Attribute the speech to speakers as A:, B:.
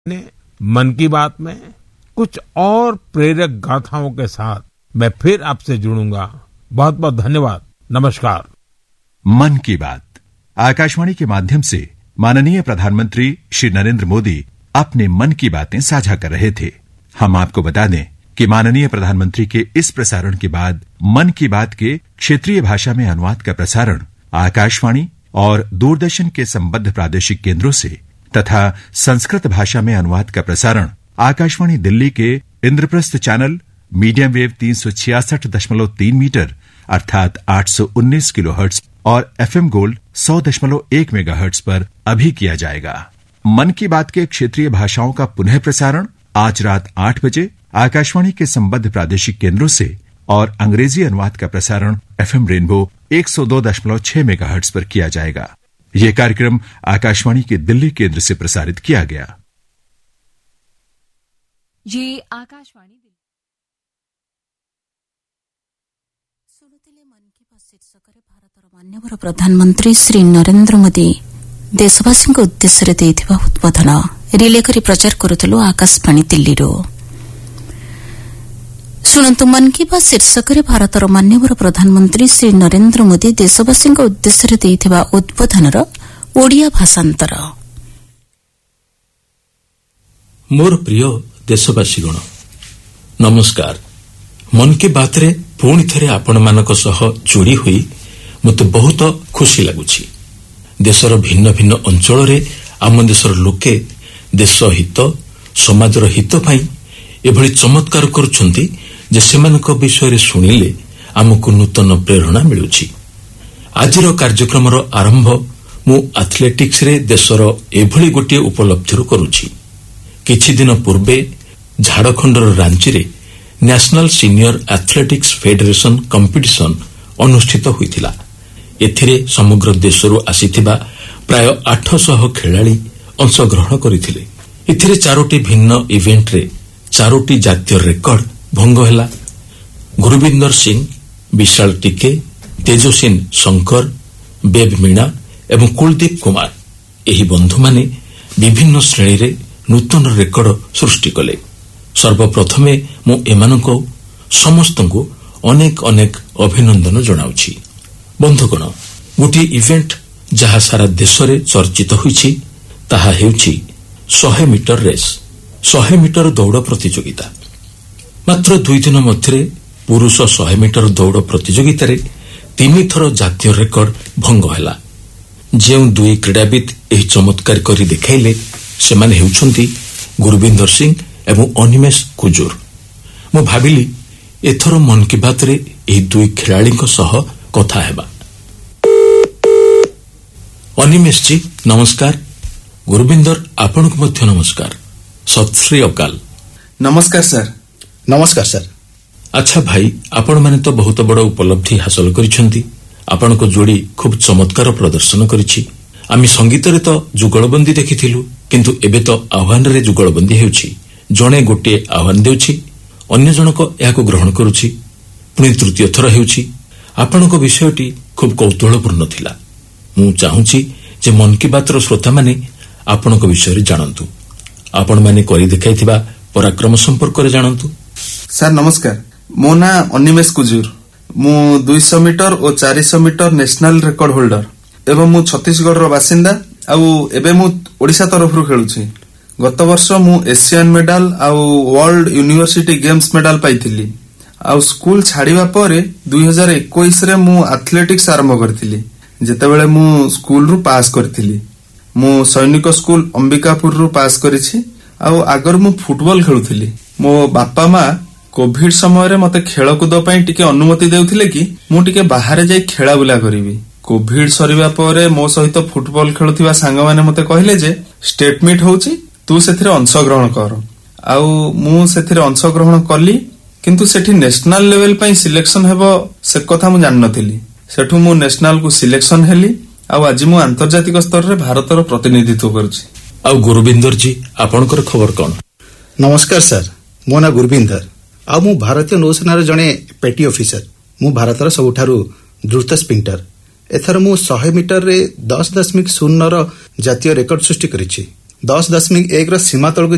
A: मन की बात में कुछ और प्रेरक गाथाओं के साथ मैं फिर आपसे जुड़ूंगा। बहुत बहुत धन्यवाद। नमस्कार।
B: मन की बात आकाशवाणी के माध्यम से माननीय प्रधानमंत्री श्री नरेंद्र मोदी अपने मन की बातें साझा कर रहे थे। हम आपको बता दें कि माननीय प्रधानमंत्री के इस प्रसारण के बाद मन की बात के क्षेत्रीय भाषा में अनुवाद का प्रसारण आकाशवाणी और दूरदर्शन के संबद्ध प्रादेशिक केंद्रों से तथा संस्कृत भाषा में अनुवाद का प्रसारण आकाशवाणी दिल्ली के Indraprastha channel medium wave 366.3 metre अर्थात 819 किलोहर्ट्ज और एफएम गोल्ड 100.1 मेगाहर्ट्ज पर अभी किया जाएगा। मन की बात के क्षेत्रीय भाषाओं का पुनः प्रसारण आज रात 8 बजे आकाशवाणी के संबद्ध प्रादेशिक केंद्रों से और अंग्रेजी अनुवाद का प्रसारण एफएम रेनबो 102.6 मेगाहर्ट्ज पर किया जाएगा। यह कार्यक्रम आकाशवाणी के दिल्ली केंद्र से प्रसारित किया गया।
C: ये आकाशवाणी
D: ଶୁଣୁଥିଲେ ମନ୍ କି ବାତ୍ ଶୀର୍ଷକରେ ଭାରତର ମାନ୍ୟବର ପ୍ରଧାନମନ୍ତ୍ରୀ ଶ୍ରୀ ନରେନ୍ଦ୍ର ମୋଦି ଦେଶବାସୀଙ୍କ ଉଦ୍ଦେଶ୍ୟରେ ଦେଇଥିବା ଉଦ୍ବୋଧନ ରିଲେ କରି ପ୍ରଚାର କରୁଥିଲୁ ଆକାଶବାଣୀ ଦିଲ୍ଲୀରୁ। ଶୁଣନ୍ତୁ ମନ୍ କି ବାତ୍ ଶୀର୍ଷକରେ ଭାରତର ମାନ୍ୟବର ପ୍ରଧାନମନ୍ତ୍ରୀ ଶ୍ରୀ ନରେନ୍ଦ୍ର ମୋଦି ଦେଶବାସୀଙ୍କ ଉଦ୍ଦେଶ୍ୟରେ ଦେଇଥିବା ଉଦ୍ବୋଧନର ଓଡ଼ିଆ ଭାଷାନ୍ତର।
E: ମୋର ପ୍ରିୟ ଦେଶବାସୀଗଣ ନମସ୍କାର। ମନ୍ କି ବାତ୍ରେ ପୁଣି ଥରେ ଆପଣମାନଙ୍କ ସହ ଯୋଡ଼ି ହୋଇ ମୋତେ ବହୁତ ଖୁସି ଲାଗୁଛି। ଦେଶର ଭିନ୍ନ ଭିନ୍ନ ଅଞ୍ଚଳରେ ଆମ ଦେଶର ଲୋକେ ଦେଶ ହିତ ସମାଜର ହିତ ପାଇଁ ଏଭଳି ଚମତ୍କାର କରୁଛନ୍ତି ଯେ ସେମାନଙ୍କ ବିଷୟରେ ଶୁଣିଲେ ଆମକୁ ନୂତନ ପ୍ରେରଣା ମିଳୁଛି। ଆଜିର କାର୍ଯ୍ୟକ୍ରମର ଆରମ୍ଭ ମୁଁ ଆଥଲେଟିକ୍ସରେ ଦେଶର ଏଭଳି ଗୋଟିଏ ଉପଲବ୍ଧିରୁ କରୁଛି। କିଛିଦିନ ପୂର୍ବେ ଝାଡ଼ଖଣ୍ଡର ରାଞ୍ଚିରେ national senior athletics federation competition ଅନୁଷ୍ଠିତ ହୋଇଥିଲା। ଏଥିରେ ସମଗ୍ର ଦେଶରୁ ଆସିଥିବା ପ୍ରାୟ 800 ଖେଳାଳି ଅଂଶଗ୍ରହଣ କରିଥିଲେ। ଏଥିରେ 4ଟି ଭିନ୍ନ ଇଭେଣ୍ଟରେ 4ଟି ଜାତୀୟ ରେକର୍ଡ ଭଙ୍ଗ ହେଲା। ଗୁରୁବିନ୍ଦର ସିଂ, ବିଶାଳ ଟିକେ, ତେଜସ୍ୱିନ ଶଙ୍କର, ବେବ୍ ମୀଣା ଏବଂ କୁଲଦୀପ କୁମାର ଏହି ବନ୍ଧୁମାନେ ବିଭିନ୍ନ ଶ୍ରେଣୀରେ ନୂତନ ରେକର୍ଡ ସୃଷ୍ଟି କଲେ। ସର୍ବପ୍ରଥମେ ମୁଁ ଏମାନଙ୍କୁ ସମସ୍ତଙ୍କୁ ଅନେକ ଅନେକ ଅଭିନନ୍ଦନ ଜଣାଉଛି। ବନ୍ଧୁଗଣ, ଗୋଟିଏ ଇଭେଣ୍ଟ ଯାହା ସାରା ଦେଶରେ ଚର୍ଚ୍ଚିତ ହୋଇଛି ତାହା ହେଉଛି 100 ମିଟର ରେସ୍, 100 ମିଟର ଦୌଡ଼ ପ୍ରତିଯୋଗିତା। ମାତ୍ର 2 ଦିନ ମଧ୍ୟରେ ପୁରୁଷ 100 ମିଟର ଦୌଡ଼ ପ୍ରତିଯୋଗିତାରେ 3 ଥର ଜାତୀୟ ରେକର୍ଡ ଭଙ୍ଗ ହେଲା। ଯେଉଁ 2 କ୍ରୀଡ଼ାବିତ୍ ଏହି ଚମତ୍କାର କରି ଦେଖାଇଲେ ସେମାନେ ହେଉଛନ୍ତି ଗୁରୁବିନ୍ଦର ସିଂ ଏବଂ ଅନିମେଷ କୁଜୁର। ମୁଁ ଭାବିଲି ଏଥର ମନ୍ କି ବାତ୍ରେ ଏହି 2 ଖେଳାଳିଙ୍କ ସହ କଥା ହେବା। ଅନିମେଷଜୀ ନମସ୍କାର। ଗୁରୁବିନ୍ଦର ଆପଣଙ୍କୁ ମଧ୍ୟ ନମସ୍କାର। ସତ୍ ଶ୍ରୀ ଅକାଲ।
F: ନମସ୍କାର ସାର୍।
G: ନମସ୍କାର ସାର୍।
E: ଆଚ୍ଛା ଭାଇ, ଆପଣମାନେ ତ ବହୁତ ବଡ଼ ଉପଲବ୍ଧି ହାସଲ କରିଛନ୍ତି। ଆପଣଙ୍କ ଯୋଡ଼ି ଖୁବ୍ ଚମତ୍କାର ପ୍ରଦର୍ଶନ କରିଛି। ଆମେ ସଙ୍ଗୀତରେ ତ ଯୁଗଳବନ୍ଦୀ ଦେଖିଥିଲୁ, କିନ୍ତୁ ଏବେ ତ ଆହ୍ୱାନରେ ଯୁଗଳବନ୍ଦୀ ହେଉଛି। ଜଣେ ଗୋଟିଏ ଆହ୍ୱାନ ଦେଉଛି, ଅନ୍ୟ ଜଣକ ଏହାକୁ ଗ୍ରହଣ କରୁଛି, ପୁଣି ତୃତୀୟ ଥର ହେଉଛି। ଆପଣଙ୍କ ବିଷୟଟି ଖୁବ୍ କୌତୂହଳପୂର୍ଣ୍ଣ ଥିଲା। ମୁଁ ଚାହୁଁଛି ଯେ ମନ୍ କି ବାତ୍ର ଶ୍ରୋତାମାନେ ଆପଣଙ୍କ ବିଷୟରେ ଜାଣନ୍ତୁ, ଆପଣମାନେ କରି ଦେଖାଇଥିବା ପରାକ୍ରମ ସମ୍ପର୍କରେ ଜାଣନ୍ତୁ।
F: ସାର୍ ନମସ୍କାର। ମୋ ନାଁ ଅନିମେଷ କୁଜୁର। ମୁଁ 200 ମିଟର ଓ 400 ମିଟର ନ୍ୟାସନାଲ ରେକର୍ଡ ହୋଲ୍ଡର ଏବଂ ମୁଁ ଛତିଶଗଡ଼ର ବାସିନ୍ଦା। ଆଉ ଏବେ ମୁଁ ଓଡ଼ିଶା ତରଫରୁ ଖେଳୁଛି। ଗତ ବର୍ଷ ମୁଁ ଏସିଆନ ମେଡାଲ ଆଉ ୱାର୍ଲଡ ୟୁନିଭର୍ସିଟି ଗେମ୍ସ ମେଡାଲ ପାଇଥିଲି। ଆଉ ସ୍କୁଲ ଛାଡ଼ିବା ପରେ 2021ରେ ମୁଁ ଆଥଲେଟିକ୍ସ ଆରମ୍ଭ କରିଥିଲି, ଯେତେବେଳେ ମୁଁ ସ୍କୁଲରୁ ପାସ୍ କରିଥିଲି। ମୁଁ ସୈନିକ ସ୍କୁଲ ଅମ୍ବିକାପୁରରୁ ପାସ୍ କରିଛି। ଆଉ ଆଗରୁ ମୁଁ ଫୁଟବଲ ଖେଳୁଥିଲି। ମୋ ବାପା ମା କୋଭିଡ ସମୟରେ ମତେ ଖେଳକୁଦ ପାଇଁ ଟିକେ ଅନୁମତି ଦେଉଥିଲେ କି ମୁଁ ଟିକେ ବାହାରେ ଯାଇ ଖେଳାବୁଲା କରିବି। କୋଭିଡ ସରିବା ପରେ ମୋ ସହିତ ଫୁଟବଲ ଖେଳୁଥିବା ସାଙ୍ଗମାନେ ମତେ କହିଲେ ଯେ ଷ୍ଟେଟ ମିଟ୍ ହଉଛି, ତୁ ସେଥିରେ ଅଂଶଗ୍ରହଣ କର। ଆଉ ମୁଁ ସେଥିରେ ଅଂଶଗ୍ରହଣ କଲି, କିନ୍ତୁ ସେଠି ନ୍ୟାସନାଲ ଲେଭେଲ ପାଇଁ ସିଲେକ୍ସନ ହେବ ସେ କଥା ମୁଁ ଜାଣିନଥିଲି। ସେଠୁ ମୁଁ ନ୍ୟାସନାଲକୁ ସିଲେକ୍ସନ ହେଲି। ଆଉ ଆଜି ମୁଁ ଆନ୍ତର୍ଜାତିକ ସ୍ତରରେ ଭାରତର ପ୍ରତିନିଧିତ୍ୱ କରୁଛି।
E: ଆଉ ଗୁରୁବିନ୍ଦର ଜୀ, ଆପଣଙ୍କର ଖବର କ'ଣ?
G: ନମସ୍କାର ସାର୍। ମୋ ନାଁ ଗୁରୁବିନ୍ଦର, ଆଉ ମୁଁ ଭାରତୀୟ ନୌସେନାର ଜଣେ ପେଟି ଅଫିସର। ମୁଁ ଭାରତର ସବୁଠାରୁ ଦ୍ରୁତ ସ୍ପ୍ରିଣ୍ଟର। ଏଥର ମୁଁ 100 ମିଟରରେ 10.0ର ଜାତୀୟ ରେକର୍ଡ ସୃଷ୍ଟି କରିଛି। 10.1ର ସୀମା ତଳକୁ